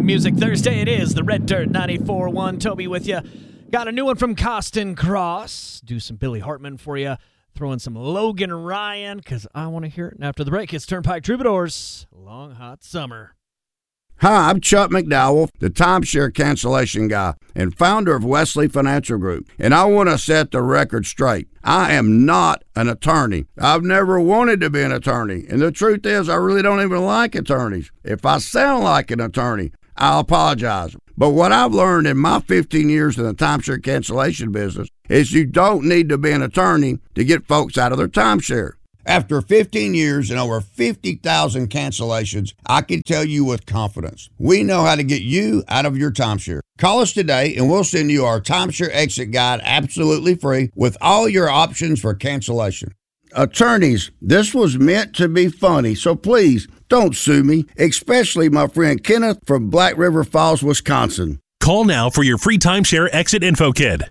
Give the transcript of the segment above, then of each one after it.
Music Thursday. It is the Red Dirt 94.1. Toby with you. Got a new one from Costin Cross. Do some Billy Hartman for you. Throw in some Logan Ryan because I want to hear it. And after the break, it's Turnpike Troubadours. Long Hot Summer. Hi, I'm Chuck McDowell, the timeshare cancellation guy and founder of Wesley Financial Group. And I want to set the record straight. I am not an attorney. I've never wanted to be an attorney. And the truth is, I really don't even like attorneys. If I sound like an attorney, I'll apologize. But what I've learned in my 15 years in the timeshare cancellation business is you don't need to be an attorney to get folks out of their timeshare. After 15 years and over 50,000 cancellations, I can tell you with confidence, we know how to get you out of your timeshare. Call us today and we'll send you our timeshare exit guide absolutely free with all your options for cancellation. Attorneys, this was meant to be funny, so please don't sue me, especially my friend Kenneth from Black River Falls, Wisconsin. Call now for your free timeshare exit info kit.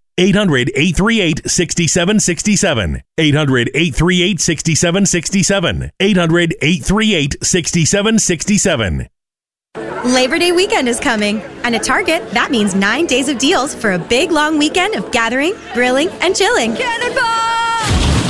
800-838-6767. 800-838-6767. 800-838-6767. Labor Day weekend is coming, and at Target, that means 9 days of deals for a big, long weekend of gathering, grilling, and chilling. Cannonball!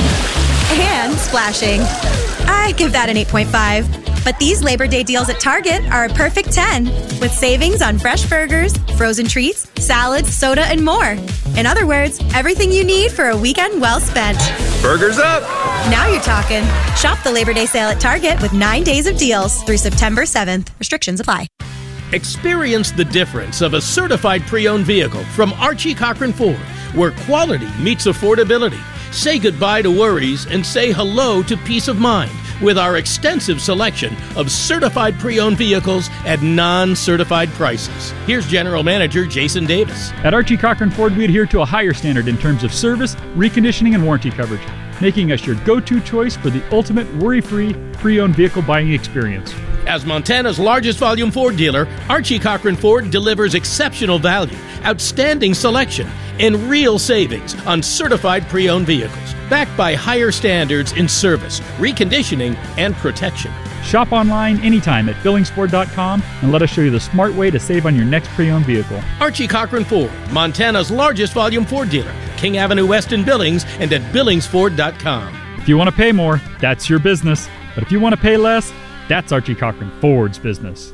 And splashing. I give that an 8.5. But these Labor Day deals at Target are a perfect 10, with savings on fresh burgers, frozen treats, salads, soda, and more. In other words, everything you need for a weekend well spent. Burgers up! Now you're talking. Shop the Labor Day sale at Target with 9 days of deals through September 7th. Restrictions apply. Experience the difference of a certified pre-owned vehicle from Archie Cochran Ford, where quality meets affordability. Say goodbye to worries and say hello to peace of mind with our extensive selection of certified pre-owned vehicles at non-certified prices. Here's General Manager Jason Davis. At Archie Cochran Ford, we adhere to a higher standard in terms of service, reconditioning, and warranty coverage, making us your go-to choice for the ultimate worry-free pre-owned vehicle buying experience. As Montana's largest volume Ford dealer, Archie Cochran Ford delivers exceptional value, outstanding selection, and real savings on certified pre-owned vehicles, backed by higher standards in service, reconditioning, and protection. Shop online anytime at BillingsFord.com and let us show you the smart way to save on your next pre-owned vehicle. Archie Cochran Ford, Montana's largest volume Ford dealer, King Avenue West in Billings, and at BillingsFord.com. If you want to pay more, that's your business. But if you want to pay less, that's Archie Cochran Ford's business.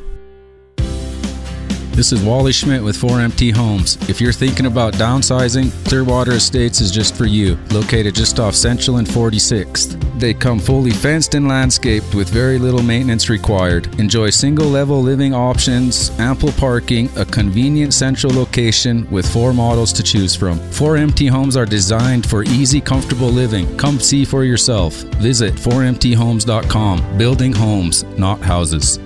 This is Wally Schmidt with 4MT Homes. If you're thinking about downsizing, Clearwater Estates is just for you. Located just off Central and 46th. They come fully fenced and landscaped with very little maintenance required. Enjoy single-level living options, ample parking, a convenient central location with 4 models to choose from. 4MT Homes are designed for easy, comfortable living. Come see for yourself. Visit 4mthomes.com. Building homes, not houses.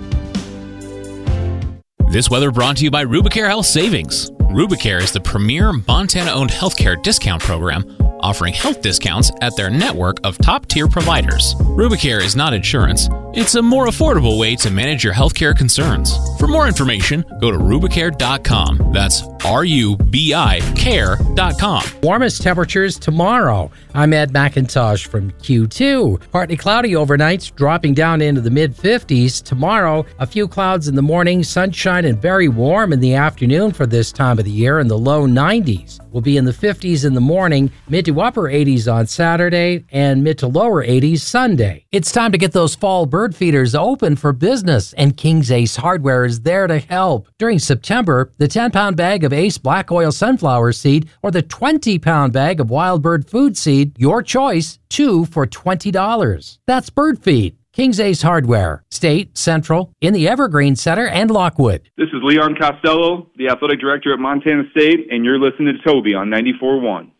This weather brought to you by Rubicare Health Savings. Rubicare is the premier Montana-owned healthcare discount program, offering health discounts at their network of top-tier providers. Rubicare is not insurance. It's a more affordable way to manage your healthcare concerns. For more information, go to Rubicare.com. That's RUBICare.com. Warmest temperatures tomorrow. I'm Ed McIntosh from Q2. Partly cloudy overnights, dropping down into the mid-50s. Tomorrow, a few clouds in the morning, sunshine and very warm in the afternoon for this time of the year in the low 90s. We'll be in the 50s in the morning, mid to upper 80s on Saturday, and mid to lower 80s Sunday. It's time to get those fall bird feeders open for business, and King's Ace Hardware is there to help. During September, the 10-pound bag of Ace Black Oil Sunflower Seed or the 20-pound bag of Wild Bird Food Seed, your choice, 2 for $20. That's bird feed. King's Ace Hardware, State, Central, in the Evergreen Center, and Lockwood. This is Leon Costello, the Athletic Director at Montana State, and you're listening to Toby on 94.1.